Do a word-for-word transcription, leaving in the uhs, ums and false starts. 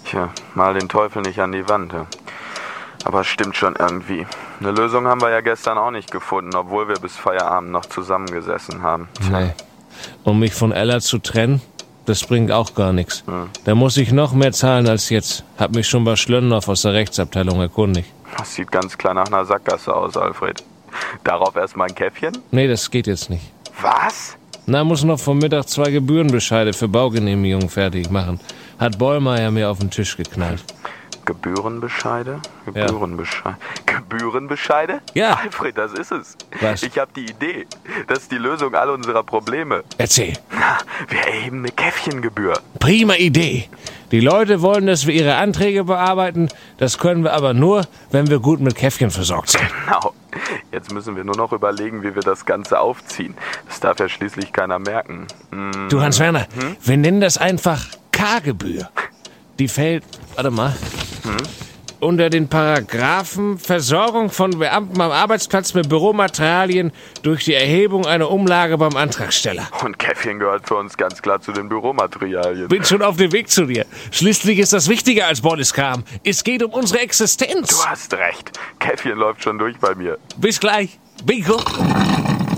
Tja, mal den Teufel nicht an die Wand. Aber stimmt schon irgendwie. Eine Lösung haben wir ja gestern auch nicht gefunden, obwohl wir bis Feierabend noch zusammengesessen haben. Tja. Nee. Um mich von Ella zu trennen, das bringt auch gar nichts. Hm. Da muss ich noch mehr zahlen als jetzt. Hab mich schon bei Schlöndorff aus der Rechtsabteilung erkundigt. Das sieht ganz klar nach einer Sackgasse aus, Alfred. Darauf erstmal ein Käffchen? Nee, das geht jetzt nicht. Was? Na, muss noch vom Mittag zwei Gebührenbescheide für Baugenehmigung fertig machen. Hat Bollmeier mir auf den Tisch geknallt. Gebührenbescheide? Gebührenbescheide? Ja. Gebührenbescheide? Ja. Alfred, das ist es. Was? Ich habe die Idee. Das ist die Lösung all unserer Probleme. Erzähl. Na, wir erheben eine Käffchengebühr. Prima Idee. Die Leute wollen, dass wir ihre Anträge bearbeiten. Das können wir aber nur, wenn wir gut mit Käffchen versorgt sind. Genau. Jetzt müssen wir nur noch überlegen, wie wir das Ganze aufziehen. Das darf ja schließlich keiner merken. Hm. Du, Hans-Werner, hm? wir nennen das einfach K-Gebühr. Die fällt, warte mal, hm? unter den Paragraphen Versorgung von Beamten am Arbeitsplatz mit Büromaterialien durch die Erhebung einer Umlage beim Antragsteller. Und Käffchen gehört für uns ganz klar zu den Büromaterialien. Bin schon auf dem Weg zu dir. Schließlich ist das wichtiger als Bolliskram. Es geht um unsere Existenz. Du hast recht. Käffchen läuft schon durch bei mir. Bis gleich. Bingo.